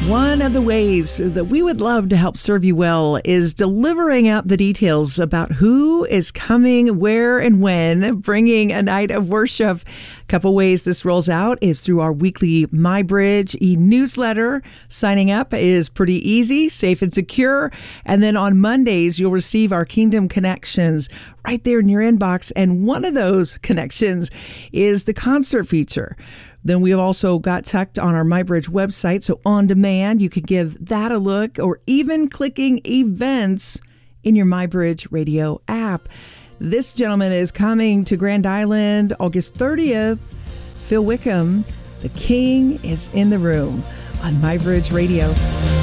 One of the ways that we would love to help serve you well is delivering out the details about who is coming, where, and when, bringing a night of worship. A couple ways this rolls out is through our weekly MyBridge e-newsletter. Signing up is pretty easy, safe and secure. And then on Mondays, you'll receive our Kingdom Connections right there in your inbox. And one of those connections is the concert feature. Then we have also got tucked on our MyBridge website, so on demand, you could give that a look, or even clicking events in your MyBridge radio app. This gentleman is coming to Grand Island August 30th. Phil Wickham, the King, is in the room on MyBridge Radio.